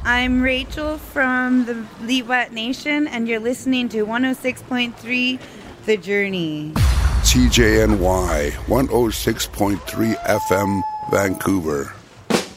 I'm Rachel from the Liwat Nation, and you're listening to 106.3 The Journey. CJNY 106.3 FM, Vancouver.